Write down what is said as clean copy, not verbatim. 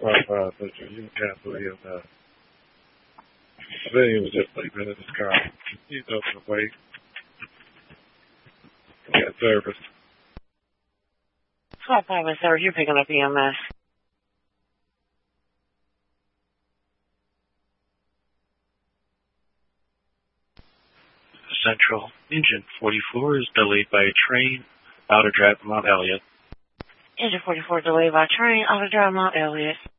Victor, you can't believe that. Civilian was just sleeping in his car. He's up and away. Got service. 5 service, you're picking up EMS. Central. Engine 44 is delayed by a train. Outer drive Mount Elliott. Engine 44 delayed by train. Outer drive Mount Elliott.